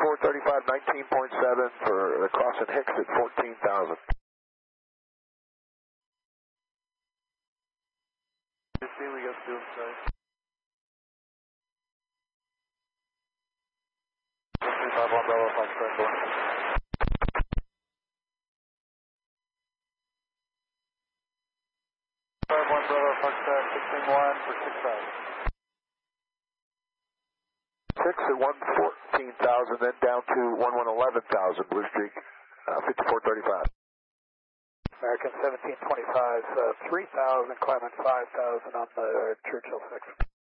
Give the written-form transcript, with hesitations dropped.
5435, 19.7 for the crossing Hicks at 14,000. We got to inside. 351 Bravo, Foxtrot, going. 51 Bravo, Foxtrot, 16-1 for 6,000. 6 at 114,000, then down to 11,000, Blue Streak, 5435. American 1725, 3,000, climbing 5,000 on the Churchill 6.